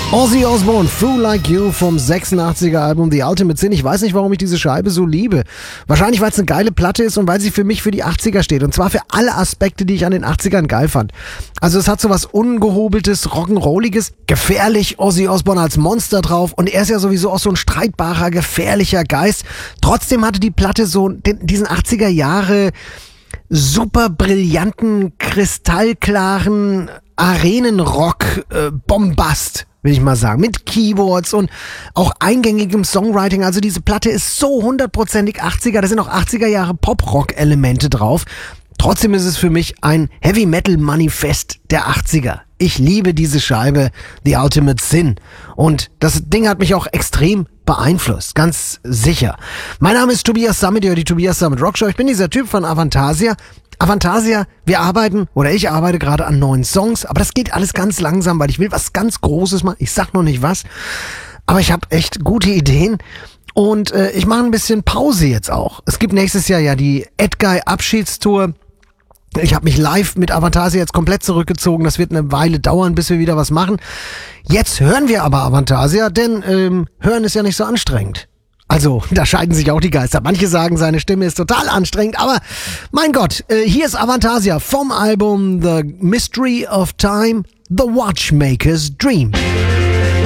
Ozzy Osbourne, Fool Like You vom 86er Album The Ultimate Sin. Ich weiß nicht, warum ich diese Scheibe so liebe. Wahrscheinlich, weil es eine geile Platte ist und weil sie für mich für die 80er steht. Und zwar für alle Aspekte, die ich an den 80ern geil fand. Also es hat so was Ungehobeltes, Rock'n'Rolliges, gefährlich, Ozzy Osbourne als Monster drauf. Und er ist ja sowieso auch so ein streitbarer, gefährlicher Geist. Trotzdem hatte die Platte so diesen 80er Jahre super brillanten, kristallklaren Arenenrock, Bombast, will ich mal sagen, mit Keyboards und auch eingängigem Songwriting. Also diese Platte ist so 100%ig 80er, da sind auch 80er Jahre Pop-Rock-Elemente drauf. Trotzdem ist es für mich ein Heavy-Metal-Manifest der 80er. Ich liebe diese Scheibe, The Ultimate Sin. Und das Ding hat mich auch extrem beeinflusst, ganz sicher. Mein Name ist Tobias Summit, die Tobias Summit Rockshow. Ich bin dieser Typ von Avantasia. Avantasia, ich arbeite gerade an neuen Songs, aber das geht alles ganz langsam, weil ich will was ganz Großes machen. Ich sag noch nicht was, aber ich habe echt gute Ideen. Und ich mache ein bisschen Pause jetzt auch. Es gibt nächstes Jahr ja die Edguy Abschiedstour. Ich habe mich live mit Avantasia jetzt komplett zurückgezogen. Das wird eine Weile dauern, bis wir wieder was machen. Jetzt hören wir aber Avantasia, denn hören ist ja nicht so anstrengend. Also, da scheiden sich auch die Geister. Manche sagen, seine Stimme ist total anstrengend, aber mein Gott, hier ist Avantasia vom Album The Mystery of Time, The Watchmaker's Dream.